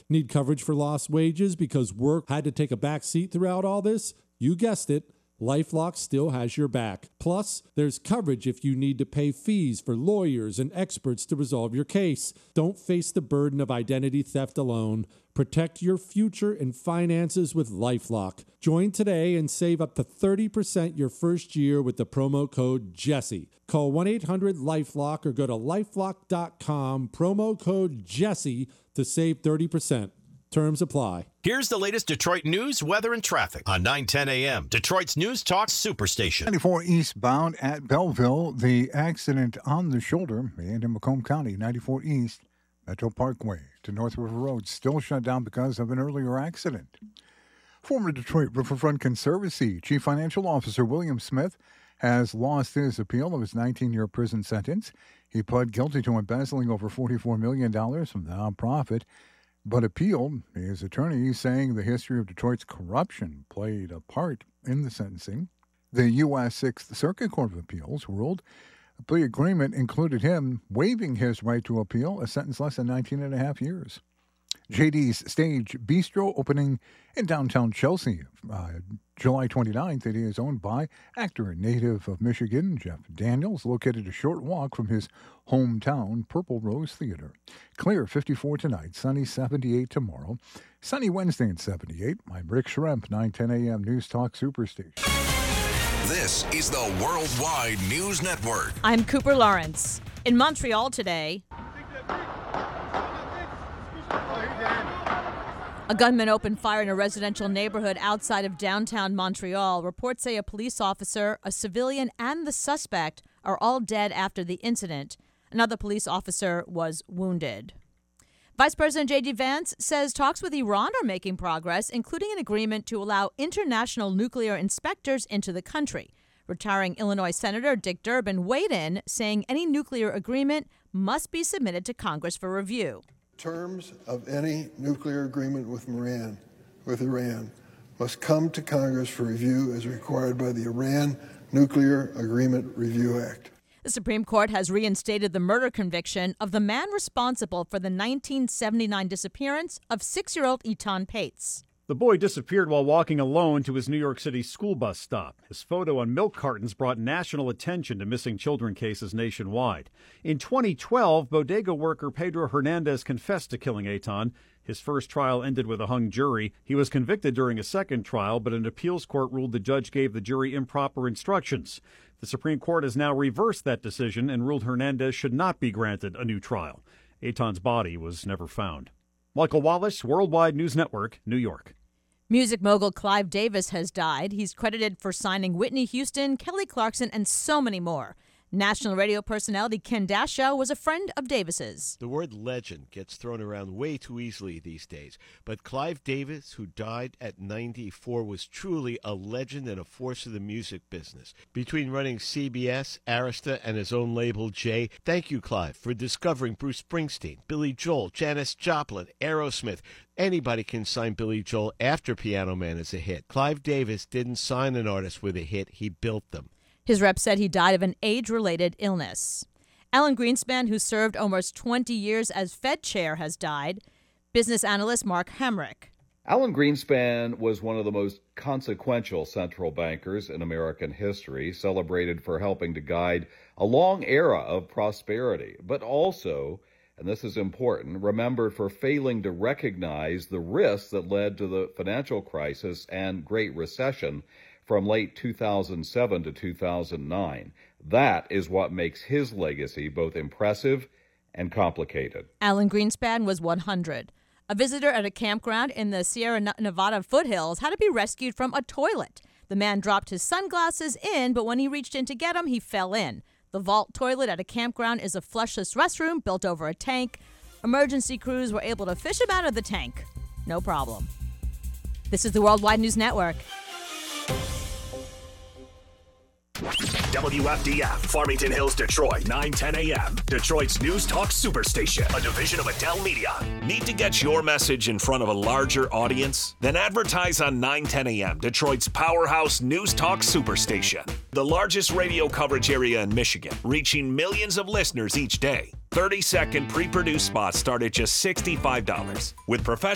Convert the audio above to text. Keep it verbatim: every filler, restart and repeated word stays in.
Need coverage for lost wages because work had to take a back seat throughout all this? You guessed it. LifeLock still has your back. Plus, there's coverage if you need to pay fees for lawyers and experts to resolve your case. Don't face the burden of identity theft alone. Protect your future and finances with LifeLock. Join today and save up to thirty percent your first year with the promo code Jesse. Call one eight hundred LifeLock or go to lifelock dot com, promo code Jesse to save thirty percent. Terms apply. Here's the latest Detroit news, weather, and traffic on nine ten a.m. Detroit's News Talk Superstation. ninety-four eastbound at Belleville. The accident on the shoulder and in Macomb County. ninety-four east, Metro Parkway to North River Road. Still shut down because of an earlier accident. Former Detroit Riverfront Conservancy Chief Financial Officer William Smith has lost his appeal of his nineteen-year prison sentence. He pled guilty to embezzling over forty-four million dollars from the nonprofit, but appealed. His attorney saying the history of Detroit's corruption played a part in the sentencing. The U S Sixth Circuit Court of Appeals ruled the plea agreement included him waiving his right to appeal a sentence less than nineteen and a half years. J D's Stage Bistro opening in downtown Chelsea uh, July twenty-ninth. It is owned by actor and native of Michigan, Jeff Daniels, located a short walk from his hometown, Purple Rose Theater. Clear fifty-four tonight, sunny seventy-eight tomorrow, sunny Wednesday and seventy-eight. I'm Rick Schrempf, nine ten a.m. News Talk Superstation. This is the Worldwide News Network. I'm Cooper Lawrence. In Montreal today, a gunman opened fire in a residential neighborhood outside of downtown Montreal. Reports say a police officer, a civilian, and the suspect are all dead after the incident. Another police officer was wounded. Vice President J D. Vance says talks with Iran are making progress, including an agreement to allow international nuclear inspectors into the country. Retiring Illinois Senator Dick Durbin weighed in, saying any nuclear agreement must be submitted to Congress for review. Terms of any nuclear agreement with Iran, with Iran must come to Congress for review as required by the Iran Nuclear Agreement Review Act. The Supreme Court has reinstated the murder conviction of the man responsible for the nineteen seventy-nine disappearance of six-year-old Etan Pates. The boy disappeared while walking alone to his New York City school bus stop. His photo on milk cartons brought national attention to missing children cases nationwide. In twenty twelve, bodega worker Pedro Hernandez confessed to killing Etan. His first trial ended with a hung jury. He was convicted during a second trial, but an appeals court ruled the judge gave the jury improper instructions. The Supreme Court has now reversed that decision and ruled Hernandez should not be granted a new trial. Etan's body was never found. Michael Wallace, Worldwide News Network, New York. Music mogul Clive Davis has died. He's credited for signing Whitney Houston, Kelly Clarkson, and so many more. National radio personality Ken Dashow was a friend of Davis's. The word legend gets thrown around way too easily these days. But Clive Davis, who died at ninety-four, was truly a legend and a force of the music business. Between running C B S, Arista, and his own label, J, thank you, Clive, for discovering Bruce Springsteen, Billy Joel, Janis Joplin, Aerosmith. Anybody can sign Billy Joel after Piano Man is a hit. Clive Davis didn't sign an artist with a hit, he built them. His rep said he died of an age-related illness. Alan Greenspan, who served almost twenty years as Fed chair, has died. Business analyst Mark Hemrick. Alan Greenspan was one of the most consequential central bankers in American history, celebrated for helping to guide a long era of prosperity, but also, and this is important, remembered for failing to recognize the risks that led to the financial crisis and Great Recession from late two thousand seven to two thousand nine. That is what makes his legacy both impressive and complicated. Alan Greenspan was one hundred. A visitor at a campground in the Sierra Nevada foothills had to be rescued from a toilet. The man dropped his sunglasses in, but when he reached in to get them, he fell in. The vault toilet at a campground is a flushless restroom built over a tank. Emergency crews were able to fish him out of the tank. No problem. This is the Worldwide News Network. W F D F, Farmington Hills, Detroit, nine ten a.m. Detroit's News Talk Superstation, a division of Adele Media. Need to get your message in front of a larger audience? Then advertise on nine ten a.m., Detroit's powerhouse News Talk Superstation. The largest radio coverage area in Michigan, reaching millions of listeners each day. thirty-second pre-produced spots start at just sixty-five dollars. With professional